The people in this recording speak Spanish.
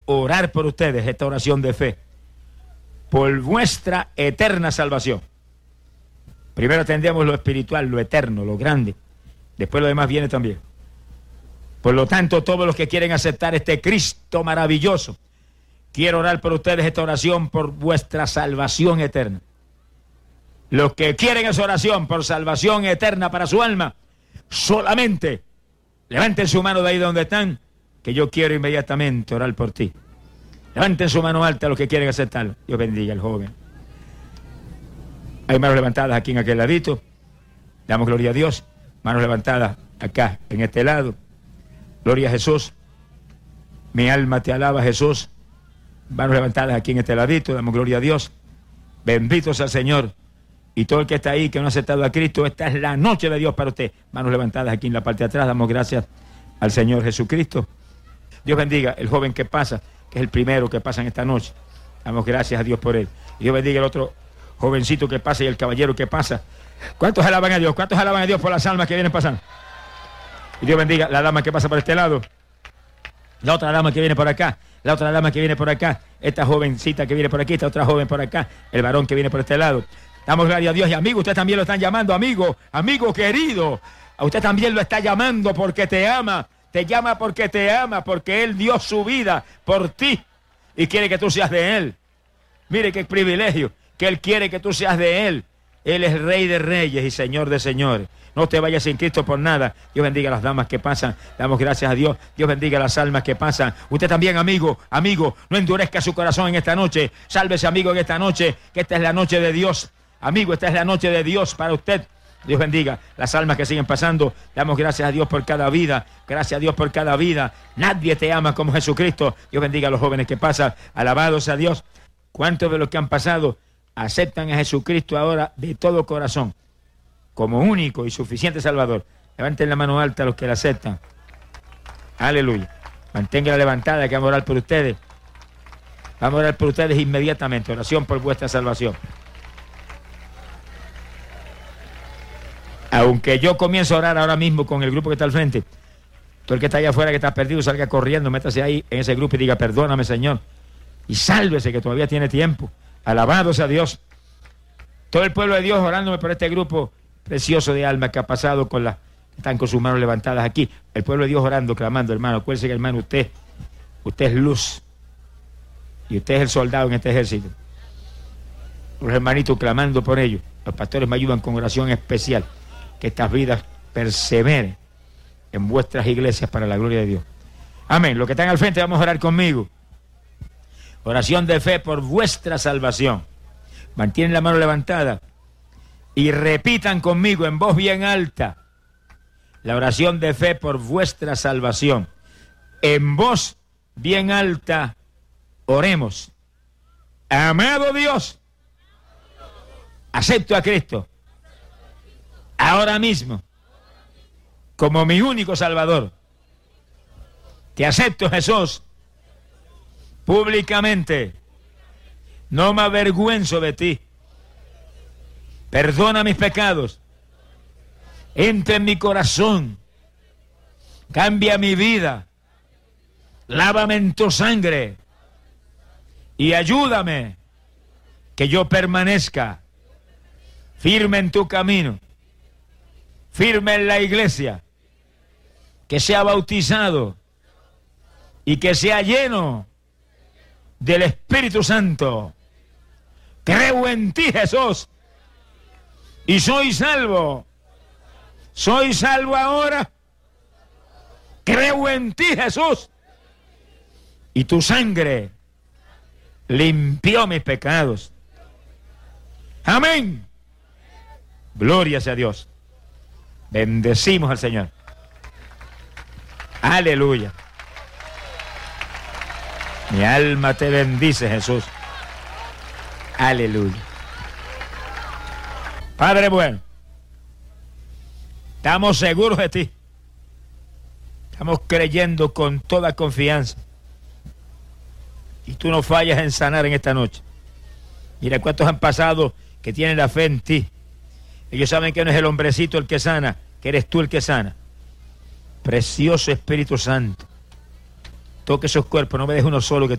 orar por ustedes, esta oración de fe, por vuestra eterna salvación. Primero atendemos lo espiritual, lo eterno, lo grande. Después lo demás viene también. Por lo tanto, todos los que quieren aceptar este Cristo maravilloso, quiero orar por ustedes esta oración por vuestra salvación eterna. Los que quieren esa oración por salvación eterna para su alma, solamente levanten su mano de ahí donde están, que yo quiero inmediatamente orar por ti. Levanten su mano alta los que quieren aceptarlo. Dios bendiga al joven. Hay manos levantadas aquí en aquel ladito. Damos gloria a Dios. Manos levantadas acá, en este lado. Gloria a Jesús. Mi alma te alaba, Jesús. Manos levantadas aquí en este ladito. Damos gloria a Dios. Bendito sea el Señor. Y todo el que está ahí, que no ha aceptado a Cristo, esta es la noche de Dios para usted. Manos levantadas aquí en la parte de atrás. Damos gracias al Señor Jesucristo. Dios bendiga el joven que pasa, que es el primero que pasa en esta noche. Damos gracias a Dios por él. Y Dios bendiga el otro jovencito que pasa y el caballero que pasa. ¿Cuántos alaban a Dios? ¿Cuántos alaban a Dios por las almas que vienen pasando? Y Dios bendiga la dama que pasa por este lado. La otra dama que viene por acá. La otra dama que viene por acá. Esta jovencita que viene por aquí. Esta otra joven por acá. El varón que viene por este lado. Damos gloria a Dios. Y amigo, usted también lo están llamando. Amigo, amigo querido. A usted también lo está llamando porque te ama. Te llama porque te ama. Porque Él dio su vida por ti. Y quiere que tú seas de Él. Mire qué privilegio. Que Él quiere que tú seas de Él. Él es Rey de Reyes y Señor de Señores. No te vayas sin Cristo por nada. Dios bendiga a las damas que pasan. Damos gracias a Dios. Dios bendiga a las almas que pasan. Usted también, amigo, no endurezca su corazón en esta noche. Sálvese, amigo, en esta noche, que esta es la noche de Dios. Amigo, esta es la noche de Dios para usted. Dios bendiga las almas que siguen pasando. Damos gracias a Dios por cada vida. Gracias a Dios por cada vida. Nadie te ama como Jesucristo. Dios bendiga a los jóvenes que pasan. Alabados a Dios. ¿Cuántos de los que han pasado aceptan a Jesucristo ahora de todo corazón como único y suficiente Salvador? Levanten la mano alta los que la aceptan. Aleluya. Manténganla levantada, que vamos a orar por ustedes. Vamos a orar por ustedes inmediatamente. Oración por vuestra salvación. Aunque yo comienzo a orar ahora mismo con el grupo que está al frente, todo el que está allá afuera, que está perdido, salga corriendo, métase ahí en ese grupo y diga: perdóname, Señor, y sálvese, que todavía tiene tiempo. Alabados a Dios. Todo el pueblo de Dios orándome por este grupo precioso de almas que ha pasado están con sus manos levantadas aquí. El pueblo de Dios orando, clamando, hermano. Acuérdense que, hermano, usted es luz. Y usted es el soldado en este ejército. Los hermanitos clamando por ellos. Los pastores me ayudan con oración especial. Que estas vidas perseveren en vuestras iglesias para la gloria de Dios. Amén. Los que están al frente, vamos a orar conmigo. Oración de fe por vuestra salvación. Mantienen la mano levantada y repitan conmigo en voz bien alta la oración de fe por vuestra salvación. En voz bien alta oremos. Amado Dios, acepto a Cristo ahora mismo como mi único Salvador. Te acepto, Jesús, públicamente. No me avergüenzo de ti. Perdona mis pecados. Entra en mi corazón. Cambia mi vida. Lávame en tu sangre. Y ayúdame que yo permanezca firme en tu camino. Firme en la iglesia. Que sea bautizado. Y que sea lleno del Espíritu Santo. Creo en ti, Jesús, y soy salvo. Soy salvo ahora. Creo en ti, Jesús, y tu sangre limpió mis pecados. Amén. Gloria sea a Dios. Bendecimos al Señor. Aleluya. Mi alma te bendice, Jesús. Aleluya. Padre bueno, estamos seguros de ti. Estamos creyendo con toda confianza. Y tú no fallas en sanar en esta noche. Mira cuántos han pasado que tienen la fe en ti. Ellos saben que no es el hombrecito el que sana, que eres tú el que sana. Precioso Espíritu Santo. Toque esos cuerpos, no me dejes uno solo, que